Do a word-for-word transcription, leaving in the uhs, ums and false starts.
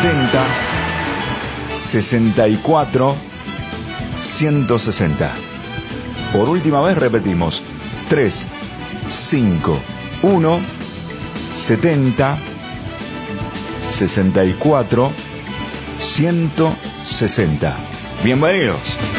setenta, sesenta y cuatro, ciento sesenta. Por última vez repetimos, tres cinco uno, setenta, sesenta y cuatro, ciento sesenta. Bienvenidos.